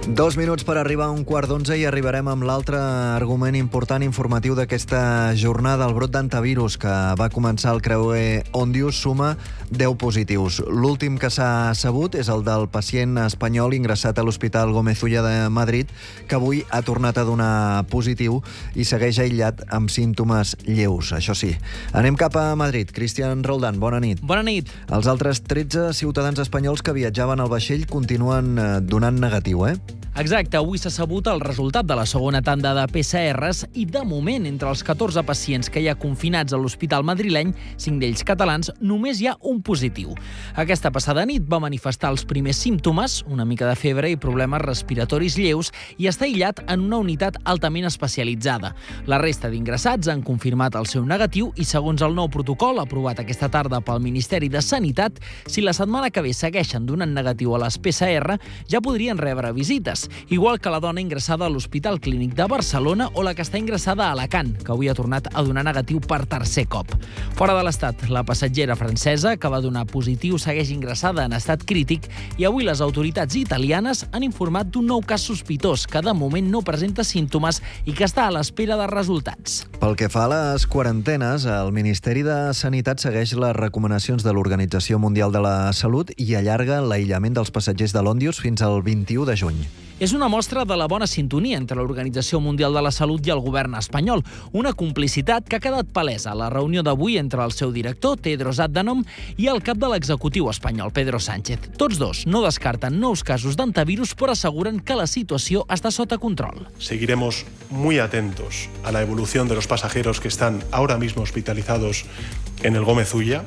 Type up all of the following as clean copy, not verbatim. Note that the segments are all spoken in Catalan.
2 minuts per arribar a 11:15 i arribarem amb l'altre argument important informatiu d'aquesta jornada. El brot d'antivirus que va començar al creuer Òndius suma 10 positius. L'últim que s'ha sabut és el del pacient espanyol ingressat a l'Hospital Gómez Ulla de Madrid, que avui ha tornat a donar positiu i segueix aïllat amb símptomes lleus, això sí. Anem cap a Madrid. Cristian Roldán, bona nit. Bona nit. Els altres 13 ciutadans espanyols que viatjaven al vaixell continuen donant negatiu, Exacte, avui s'ha sabut el resultat de la segona tanda de PCRs i, de moment, entre els 14 pacients que hi ha confinats a l'hospital madrileny, 5 d'ells catalans, només hi ha un positiu. Aquesta passada nit va manifestar els primers símptomes, una mica de febre i problemes respiratoris lleus, i està aïllat en una unitat altament especialitzada. La resta d'ingressats han confirmat el seu negatiu i, segons el nou protocol aprovat aquesta tarda pel Ministeri de Sanitat, si la setmana que ve segueixen donant negatiu a les PCR, ja podrien rebre visites, igual que la dona ingressada a l'Hospital Clínic de Barcelona o la que està ingressada a Alacant, que avui ha tornat a donar negatiu per tercer cop. Fora de l'estat, la passatgera francesa, que va donar positiu, segueix ingressada en estat crític i avui les autoritats italianes han informat d'un nou cas sospitós que de moment no presenta símptomes i que està a l'espera de resultats. Pel que fa a les quarantenes, el Ministeri de Sanitat segueix les recomanacions de l'Organització Mundial de la Salut i allarga l'aïllament dels passatgers de l'Òndius fins al 21 de juny. És una mostra de la bona sintonia entre l'Organització Mundial de la Salut i el govern espanyol, una complicitat que ha quedat palesa a la reunió d'avui entre el seu director, Tedros Adhanom, i el cap de l'executiu espanyol, Pedro Sánchez. Tots dos no descarten nous casos d'antivirus, però asseguren que la situació està sota control. Seguiremos muy atentos a la evolución de los pasajeros que están ahora mismo hospitalizados en el Gómez Ulla.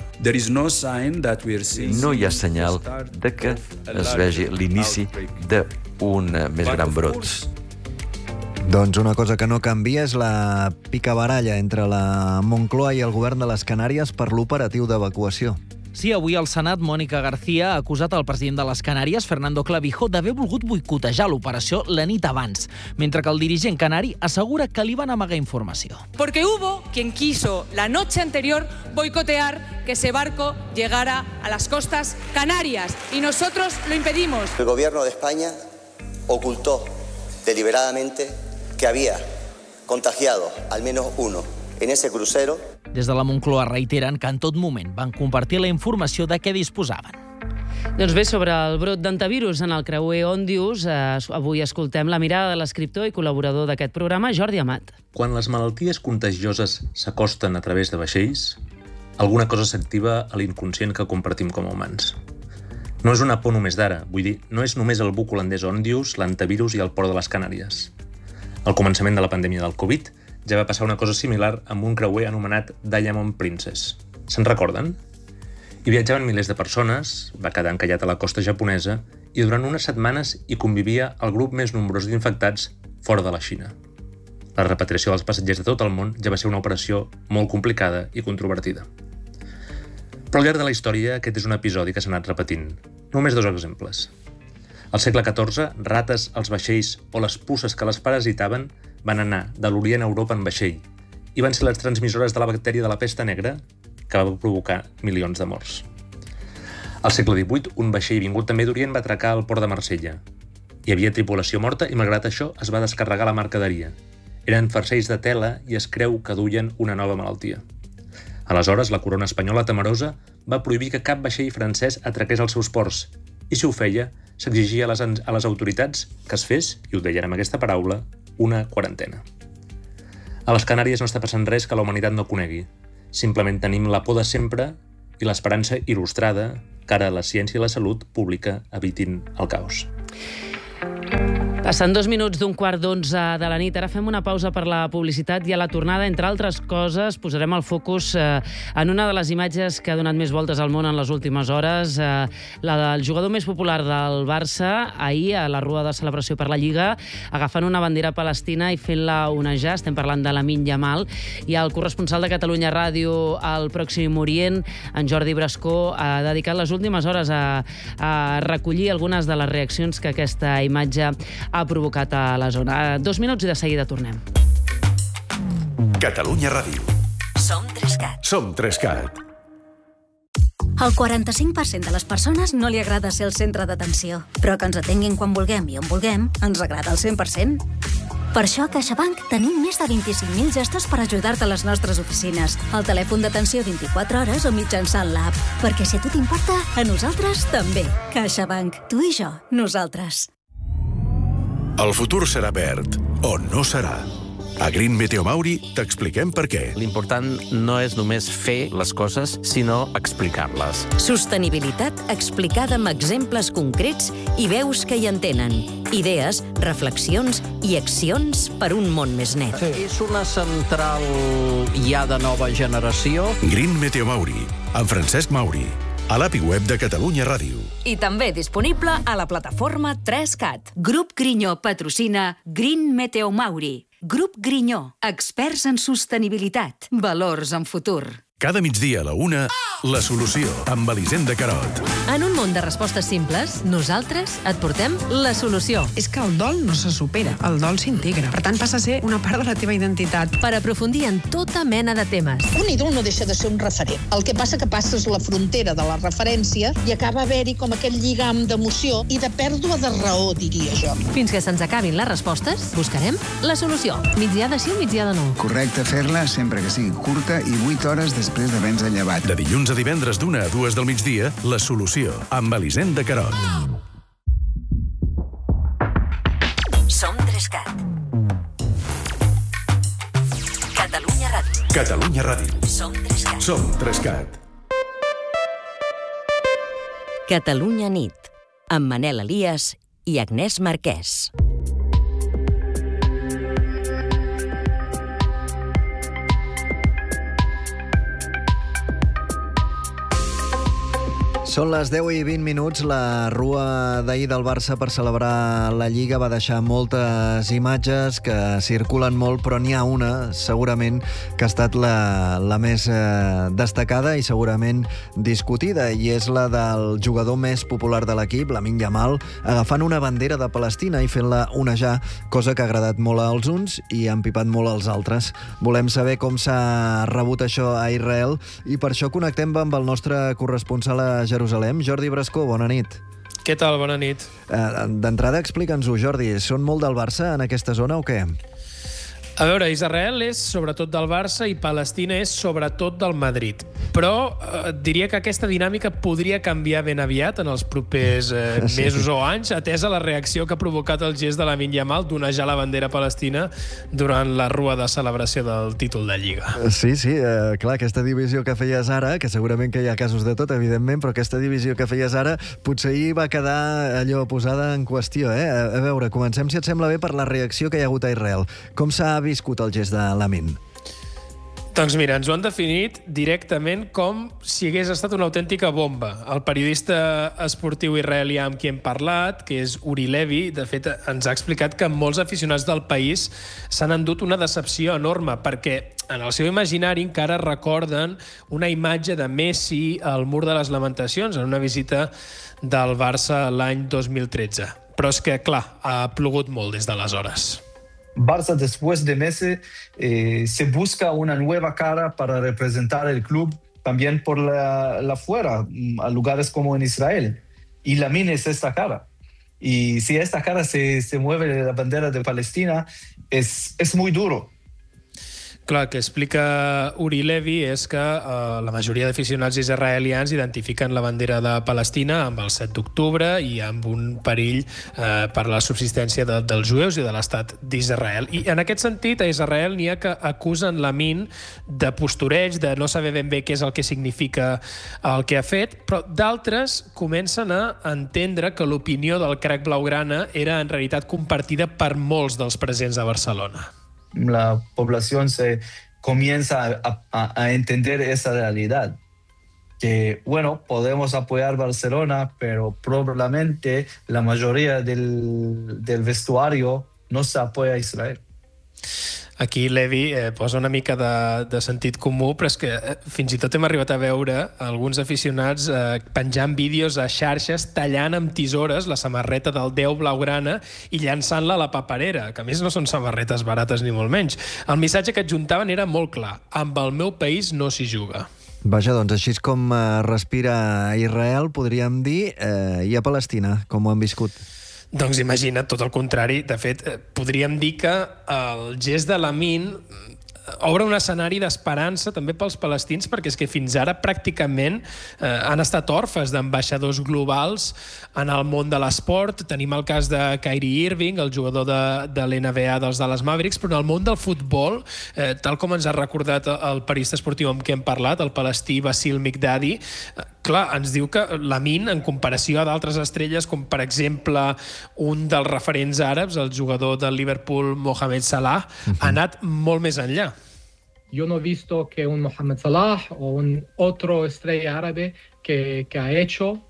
No hi ha senyal de que es vegi l'inici d'un més gran brot. Doncs una cosa que no canvia és la picabaralla entre la Moncloa i el govern de les Canàries per l'operatiu d'evacuació. Sí, avui al Senat, Mónica García ha acusat el president de les Canàries, Fernando Clavijo, d'haver volgut boicotejar l'operació la nit abans, mentre que el dirigent canari assegura que li van amagar informació. Porque hubo quien quiso la noche anterior boicotear que ese barco llegara a las costas canarias y nosotros lo impedimos. El gobierno de España ocultó deliberadamente que había contagiado al menos uno en ese crucero. Des de la Moncloa reiteren que en tot moment van compartir la informació de què disposaven. Doncs bé, sobre el brot d'antivirus en el creuer Òndius, avui escoltem la mirada de l'escriptor i col·laborador d'aquest programa, Jordi Amat. Quan les malalties contagioses s'acosten a través de vaixells, alguna cosa s'activa a l'inconscient que compartim com a humans. No és una por només d'ara, vull dir, no és només el buc holandès Òndius, l'antivirus i el port de les Canàries. Al començament de la pandèmia del Covid ja va passar una cosa similar amb un creuer anomenat Diamond Princess. Se'n recorden? Hi viatjaven milers de persones, va quedar encallat a la costa japonesa i durant unes setmanes hi convivia el grup més nombrós d'infectats fora de la Xina. La repatriació dels passatgers de tot el món ja va ser una operació molt complicada i controvertida. Però al llarg de la història aquest és un episodi que s'ha anat repetint. Només 2 exemples. Al segle XIV, rates als vaixells o les puces que les parasitaven van anar de l'Orient a Europa en vaixell i van ser les transmissores de la bactèria de la pesta negra que va provocar milions de morts. Al segle XVIII, un vaixell vingut també d'Orient va atracar al port de Marsella. Hi havia tripulació morta i, malgrat això, es va descarregar la mercaderia. Eren farcells de tela i es creu que duien una nova malaltia. Aleshores, la corona espanyola temerosa va prohibir que cap vaixell francès atraqués als seus ports i, si ho feia, s'exigia a les autoritats que es fes, i ho deien amb aquesta paraula, una quarantena. A les Canàries no està passant res que la humanitat no conegui. Simplement tenim la por de sempre i l'esperança il·lustrada que ara la ciència i la salut pública evitin el caos. Passant 2 minuts d'11:15 de la nit, ara fem una pausa per la publicitat i a la tornada, entre altres coses, posarem el focus en una de les imatges que ha donat més voltes al món en les últimes hores, la del jugador més popular del Barça, ahir a la rua de celebració per la Lliga, agafant una bandera palestina i fent-la onejar. Estem parlant de Lamine Yamal, i el corresponsal de Catalunya Ràdio al Pròxim Orient, en Jordi Brascó, ha dedicat les últimes hores a recollir algunes de les reaccions que aquesta imatge ha provocat a la zona. 2 minuts i de seguida tornem. Catalunya Ràdio. Som 3CAT. Som 3CAT. Al 45% de les persones no li agrada ser el centre d'atenció, però que ens atenguin quan vulguem i on vulguem ens agrada al 100%. Per això a CaixaBank tenim més de 25.000 gestors per ajudar-te a les nostres oficines, al telèfon d'atenció 24 hores o mitjançant l'app. Perquè si a tu t'importa, a nosaltres també. CaixaBank. Tu i jo. Nosaltres. El futur serà verd o no serà. A Green Meteo Mauri t'expliquem per què. L'important no és només fer les coses, sinó explicar-les. Sostenibilitat explicada amb exemples concrets i veus que hi entenen. Idees, reflexions i accions per un món més net. És una central ja de nova generació. Green Meteo Mauri, amb Francesc Mauri. A l'API web de Catalunya Ràdio. I també disponible a la plataforma 3CAT. Grup Grinyó patrocina Green Meteo Mauri. Grup Grinyó, experts en sostenibilitat. Valors en futur. Cada migdia a la 1, La Solució, amb Elisenda Carot. En un món de respostes simples, nosaltres et portem la solució. És que el dol no se supera, el dol s'integra. Per tant, passa a ser una part de la teva identitat. Per aprofundir en tota mena de temes. Un ídol no deixa de ser un referent. El que passa que passes la frontera de la referència i acaba haver-hi com aquell lligam d'emoció i de pèrdua de raó, diria jo. Fins que se'ns acabin les respostes, buscarem la solució. Migdià de sí o migdià de no. Correcte fer-la sempre que sigui curta i 8 hores després d'haver-nos llevat. De dilluns a divendres d'1 a 2 del migdia, La Solució, amb Elisenda Carot. Som 3CAT. Catalunya Ràdio. Catalunya Ràdio. Som 3CAT. Som 3CAT. Catalunya nit, amb Manel Elias i Agnès Marquès. Són les 10 i 20 minuts. La rua d'ahir del Barça per celebrar la Lliga va deixar moltes imatges que circulen molt, però n'hi ha una, segurament, que ha estat la més destacada i segurament discutida, i és la del jugador més popular de l'equip, Lamine Yamal, agafant una bandera de Palestina i fent-la onejar, cosa que ha agradat molt als uns i ha empipat molt als altres. Volem saber com s'ha rebut això a Israel i per això connectem amb el nostre corresponsal a Jerusalem, Jordi Brascó. Bona nit. Què tal? Bona nit. D'entrada, explica'ns-ho, Jordi. Són molt del Barça en aquesta zona o què? A veure, Israel és sobretot del Barça i Palestina és sobretot del Madrid. Però diria que aquesta dinàmica podria canviar ben aviat en els propers mesos o anys, atesa la reacció que ha provocat el gest de Lamine Yamal d'onejar la bandera palestina durant la rua de celebració del títol de Lliga. Sí, clar, aquesta divisió que feies ara, que segurament que hi ha casos de tot, evidentment, però aquesta divisió que feies ara potser hi va quedar allò posada en qüestió, A veure, comencem, si et sembla bé, per la reacció que hi ha hagut a Israel. Com s'ha viscut el gest de Lamine? Doncs mira, ens ho han definit directament com si hagués estat una autèntica bomba. El periodista esportiu israelià amb qui hem parlat, que és Uri Levi, de fet ens ha explicat que molts aficionats del país s'han endut una decepció enorme, perquè en el seu imaginari encara recorden una imatge de Messi al Mur de les Lamentacions en una visita del Barça l'any 2013. Però és que, clar, ha plogut molt des d'aleshores. Barça, después de meses, se busca una nueva cara para representar el club también por la fuera, a lugares como en Israel. Y Lamine es esta cara. Y si esta cara se mueve de la bandera de Palestina, es muy duro. Clar, el que explica Uri Levi és que la majoria d'aficionats israelians identifiquen la bandera de Palestina amb el 7 d'octubre i amb un perill per la subsistència dels jueus i de l'estat d'Israel. I en aquest sentit, a Israel n'hi ha que acusen Lamine de postureig, de no saber ben bé què és el que significa el que ha fet, però d'altres comencen a entendre que l'opinió del crack blaugrana era en realitat compartida per molts dels presents a Barcelona. La población se comienza a entender esa realidad. Que, bueno, podemos apoyar Barcelona, pero probablemente la mayoría del vestuario no se apoya a Israel. Aquí Levi posa una mica de sentit comú, però és que fins i tot hem arribat a veure alguns aficionats penjant vídeos a xarxes, tallant amb tisores la samarreta del Déu blaugrana i llançant-la a la paperera, que a més no són samarretes barates ni molt menys. El missatge que adjuntaven era molt clar: amb el meu país no s'hi juga. Vaja, doncs així és com respira Israel, podríem dir, i a Palestina, com ho han viscut. Doncs imagina't, tot el contrari. De fet, podríem dir que el gest de Lamin obre un escenari d'esperança també pels palestins, perquè és que fins ara pràcticament han estat orfes d'ambaixadors globals en el món de l'esport. Tenim el cas de Kyrie Irving, el jugador de l'NBA dels Dallas Mavericks, però en el món del futbol, tal com ens ha recordat el periodista esportiu amb qui hem parlat, el palestí Basil Mikdadi, clar, ens diu que Lamin, en comparació a d'altres estrelles, com per exemple un dels referents àrabs, el jugador del Liverpool Mohamed Salah, ha anat molt més enllà. Yo no he visto que un Mohamed Salah o un otro estrella árabe que ha hecho,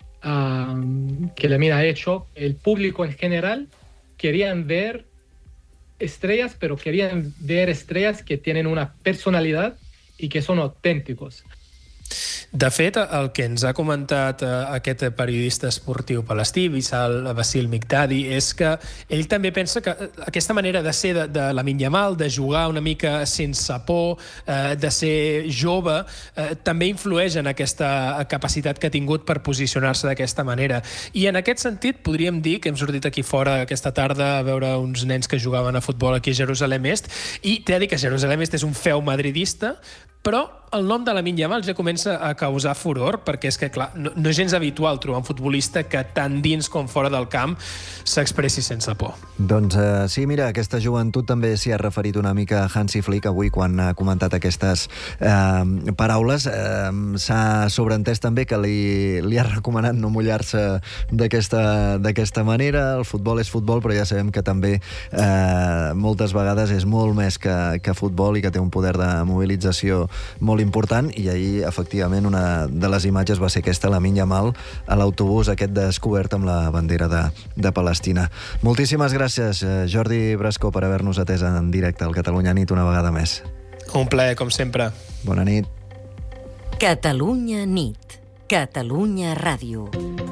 que Lamin ha hecho. El público en general querían ver estrellas, pero querían ver estrellas que tienen una personalidad y que son auténticos. De fet, el que ens ha comentat aquest periodista esportiu palestí, Basil Mikdadi, és que ell també pensa que aquesta manera de ser de Lamin Yamal, de jugar una mica sense por, de ser jove, també influeix en aquesta capacitat que ha tingut per posicionar-se d'aquesta manera. I en aquest sentit podríem dir que hem sortit aquí fora aquesta tarda a veure uns nens que jugaven a futbol aquí a Jerusalem Est, i t'he de dir que Jerusalem Est és un feu madridista, però el nom de Lamin Yamal ja comença a causar furor, perquè és que, clar, no és gens habitual trobar un futbolista que tant dins com fora del camp s'expressi sense por. Doncs sí, mira, aquesta joventut també s'hi ha referit una mica Hansi Flick avui quan ha comentat aquestes paraules. S'ha sobreentès també que li ha recomanat no mullar-se d'aquesta manera. El futbol és futbol, però ja sabem que també moltes vegades és molt més que futbol i que té un poder de mobilització molt important, i ahir, efectivament, una de les imatges va ser aquesta, Lamin Yamal, a l'autobús aquest descobert amb la bandera de Palestina. Moltíssimes gràcies, Jordi Brasco, per haver-nos atès en directe al Catalunya Nit una vegada més. Un plaer, com sempre. Bona nit. Catalunya Nit. Catalunya Ràdio.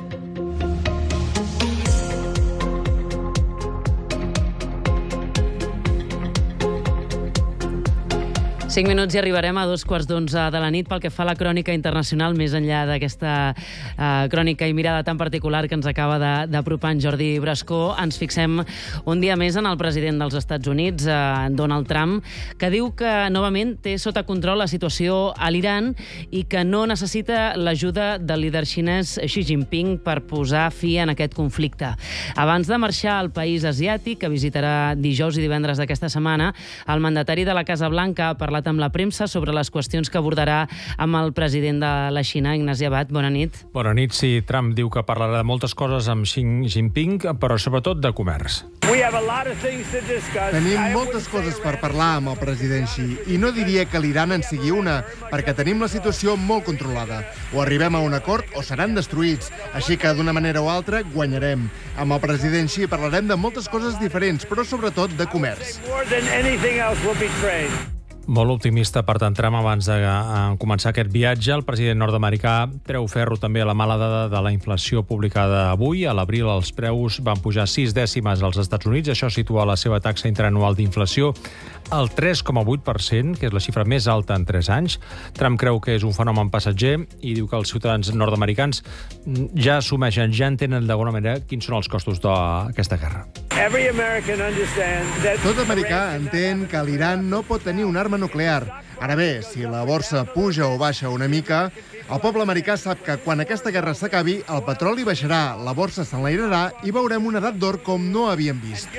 5 minuts i arribarem a 11:15 de la nit pel que fa a la crònica internacional, més enllà d'aquesta crònica i mirada tan particular que ens acaba d'apropar en Jordi Brasco. Ens fixem un dia més en el president dels Estats Units, Donald Trump, que diu que novament té sota control la situació a l'Iran i que no necessita l'ajuda del líder xinès Xi Jinping per posar fi en aquest conflicte. Abans de marxar al país asiàtic, que visitarà dijous i divendres d'aquesta setmana, el mandatari de la Casa Blanca ha parlat amb la premsa sobre les qüestions que abordarà amb el president de la Xina, Ignasi Abad. Bona nit. Bona nit. Sí, Trump diu que parlarà de moltes coses amb Xi Jinping, però sobretot de comerç. Tenim moltes coses per parlar amb el president Xi, i no diria que l'Iran en sigui una, perquè tenim la situació molt controlada. O arribem a un acord o seran destruïts, així que d'una manera o altra guanyarem. Amb el president Xi parlarem de moltes coses diferents, però sobretot de comerç. Molt optimista, per tant, Trump, abans de començar aquest viatge. El president nord-americà treu ferro també a la mala dada de la inflació publicada avui. A l'abril els preus van pujar 6 dècimes als Estats Units. Això situa la seva taxa interanual d'inflació al 3,8%, que és la xifra més alta en 3 anys. Trump creu que és un fenomen passatger i diu que els ciutadans nord-americans ja assumeixen, ja entenen d'alguna manera quins són els costos d'aquesta guerra. Tot americà entén que l'Iran no pot tenir una arma nuclear. Ara bé, si la borsa puja o baixa una mica, el poble americà sap que quan aquesta guerra s'acabi, el petroli baixarà, la borsa s'enlairarà i veurem una edat d'or com no havíem vist.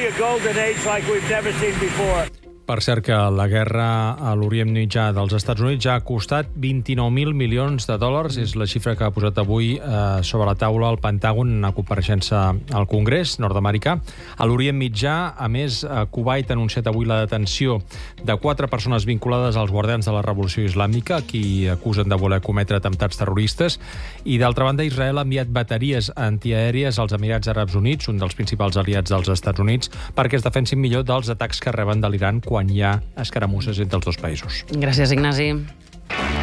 Per cert, que la guerra a l'Orient Mitjà dels Estats Units ja ha costat 29.000 milions de dòlars. És la xifra que ha posat avui sobre la taula el Pentàgon en una compareixença al Congrés nord-americà. A l'Orient Mitjà, a més, Kuwait ha anunciat avui la detenció de 4 persones vinculades als guardians de la Revolució Islàmica, qui acusen de voler cometre atemptats terroristes. I, d'altra banda, Israel ha enviat bateries antiaèries als Emirats Àrabs Units, un dels principals aliats dels Estats Units, perquè es defensin millor dels atacs que reben de l'Iran quan hi ha escaramusses entre els dos països. Gràcies, Ignasi.